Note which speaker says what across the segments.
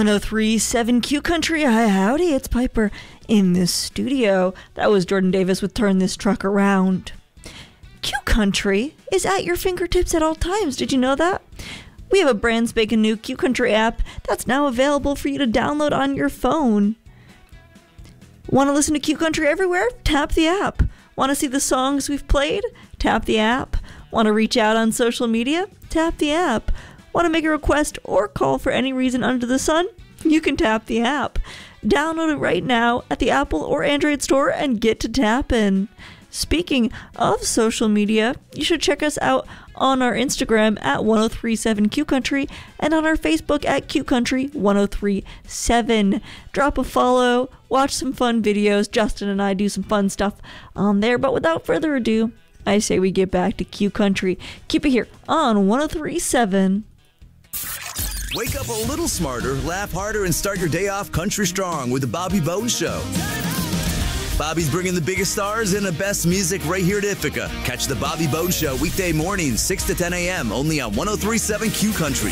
Speaker 1: 1037 Q Country. Hi, howdy, it's Piper in the studio. That was Jordan Davis with Turn This Truck Around. Q Country is at your fingertips at all times. Did you know that? We have a brand spanking new Q Country app that's now available for you to download on your phone. Want to listen to Q Country everywhere? Tap the app. Want to see the songs we've played? Tap the app. Want to reach out on social media? Tap the app. Want to make a request or call for any reason under the sun? You can tap the app. Download it right now at the Apple or Android store and get to tapping. Speaking of social media, you should check us out on our Instagram at 1037QCountry and on our Facebook at QCountry1037. Drop a follow, watch some fun videos. Justin and I do some fun stuff on there. But without further ado, I say we get back to Q Country. Keep it here on 1037.
Speaker 2: Wake up a little smarter, laugh harder, and start your day off country strong with the Bobby Bones Show. Bobby's bringing the biggest stars and the best music right here at Ithaca. Catch the Bobby Bones Show weekday mornings, 6 to 10 a.m. only on 1037 Q Country.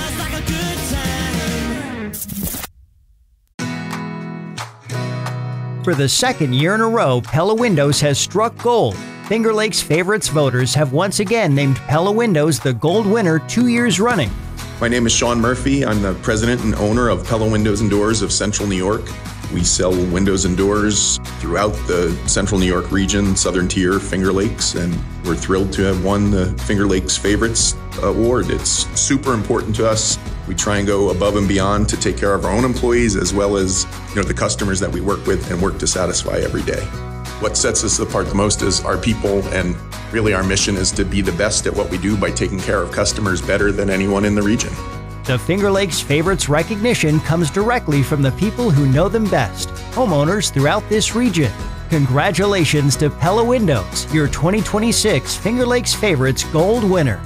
Speaker 3: For the second year in a row, Pella Windows has struck gold. Finger Lakes Favorites voters have once again named Pella Windows the gold winner 2 years running.
Speaker 4: My name is Sean Murphy. I'm the president and owner of Pella Windows and Doors of Central New York. We sell windows and doors throughout the Central New York region, Southern Tier, Finger Lakes, and we're thrilled to have won the Finger Lakes Favorites Award. It's super important to us. We try and go above and beyond to take care of our own employees as well as the customers that we work with and work to satisfy every day. What sets us apart the most is our people, and really our mission is to be the best at what we do by taking care of customers better than anyone in the region.
Speaker 3: The Finger Lakes Favorites recognition comes directly from the people who know them best, homeowners throughout this region. Congratulations to Pella Windows, your 2026 Finger Lakes Favorites Gold winner.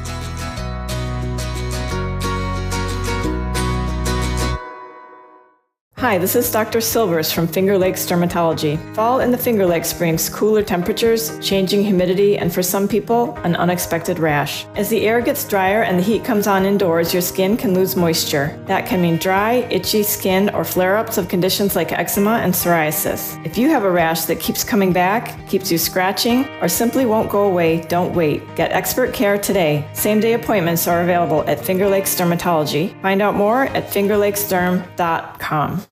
Speaker 5: Hi, this is Dr. Silvers from Finger Lakes Dermatology. Fall in the Finger Lakes brings cooler temperatures, changing humidity, and for some people, an unexpected rash. As the air gets drier and the heat comes on indoors, your skin can lose moisture. That can mean dry, itchy skin or flare-ups of conditions like eczema and psoriasis. If you have a rash that keeps coming back, keeps you scratching, or simply won't go away, don't wait. Get expert care today. Same-day appointments are available at Finger Lakes Dermatology. Find out more at fingerlakesderm.com.